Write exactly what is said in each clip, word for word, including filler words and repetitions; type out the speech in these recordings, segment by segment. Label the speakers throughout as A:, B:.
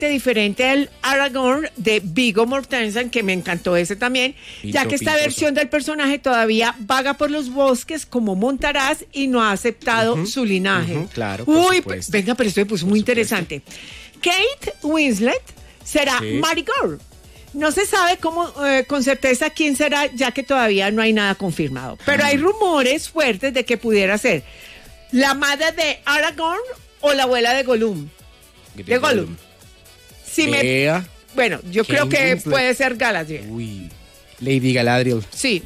A: diferente al Aragorn de Viggo Mortensen, que me encantó ese también,
B: Pinto,
A: ya que esta
B: pintoso.
A: versión del personaje todavía vaga por los bosques como Montaraz y no ha aceptado
B: Ujú,
A: su linaje.
B: ujú, claro, por
A: Uy,
B: supuesto.
A: venga, pero esto me puso muy
B: supuesto.
A: interesante. Kate Winslet será
B: Sí.
A: Marigold. No se sabe cómo eh, con certeza quién será, ya que todavía no hay nada confirmado. Pero hay rumores fuertes de que pudiera ser la madre de Aragorn o la abuela de Gollum. De Gollum. Si me,
B: Vea.
A: bueno, yo
B: Kate
A: creo que
B: Winslet.
A: puede ser Galadriel.
B: Uy, Lady Galadriel.
A: Sí.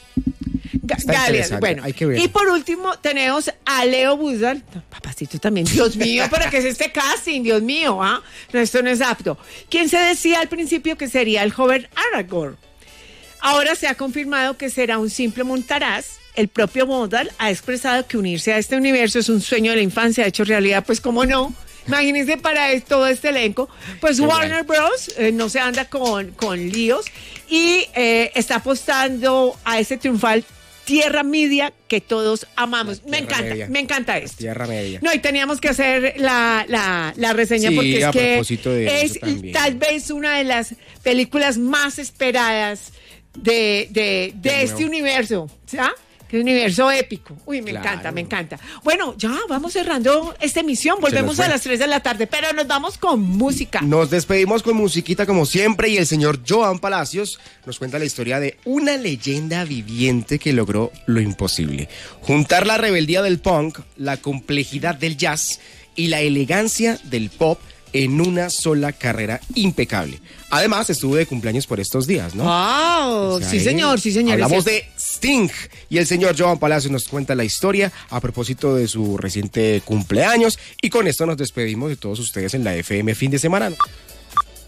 A: Ga-
B: Está
A: Galadriel,
B: interesante,
A: bueno.
B: hay que ver.
A: Y por último tenemos a Leo Budal. Papacito también. Dios mío, ¿para qué es este casting? Dios mío, ¿ah? No, esto no es apto. ¿Quién se decía al principio que sería el joven Aragorn? Ahora se ha confirmado que será un simple montaraz. El propio Modal ha expresado que unirse a este universo es un sueño de la infancia, hecho realidad, pues cómo no. Imagínense para es- todo este elenco. Pues
B: Qué
A: Warner Bros. Eh, no se anda con, con líos y eh, está apostando a ese triunfal Tierra Media que todos amamos.
B: La
A: Me
B: Tierra
A: encanta,
B: Media.
A: me encanta esto.
B: Tierra Media.
A: No, y teníamos que hacer la, la, la reseña
B: Sí,
A: porque es
B: a
A: que
B: propósito de
A: es
B: eso también.
A: tal vez una de las películas más esperadas de, de, de
B: De
A: este
B: nuevo.
A: universo, ¿sabes? Que es un universo épico. Uy, me
B: Claro.
A: encanta, me encanta. Bueno, ya vamos cerrando esta emisión. Volvemos
B: fue.
A: a las tres de la tarde, pero nos vamos con música.
B: Nos despedimos con musiquita como siempre y el señor Joan Palacios nos cuenta la historia de una leyenda viviente que logró lo imposible. Juntar la rebeldía del punk, la complejidad del jazz y la elegancia del pop en una sola carrera impecable. Además, estuvo de cumpleaños por estos días, ¿no?
A: ¡Wow!
B: O sea,
A: Sí,
B: ahí
A: señor, sí, señor.
B: Hablamos
A: es
B: de Sting y el señor Joan Palacios nos cuenta la historia a propósito de su reciente cumpleaños y con esto nos despedimos de todos ustedes en la F M fin de semana.